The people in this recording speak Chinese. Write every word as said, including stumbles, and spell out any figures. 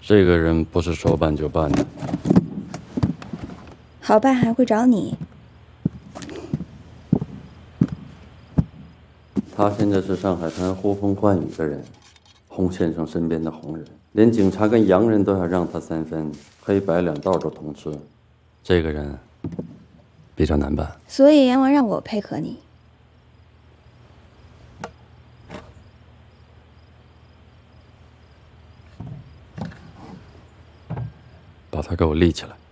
这个人不是说办就办的。 好办还会找你。 他现在是上海滩呼风唤雨的人，洪先生身边的红人，连警察跟洋人都要让他三分，黑白两道都通吃。这个人比较难办， 所以阎王让我配合你。 把他给我立起来。